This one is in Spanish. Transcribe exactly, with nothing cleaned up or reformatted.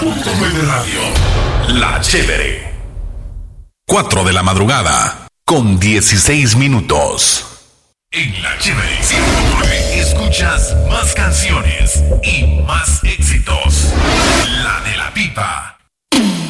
Punto nueve Radio, La Chévere. cuatro de la madrugada, con dieciséis minutos. En La Chévere ciento nueve escuchas más canciones y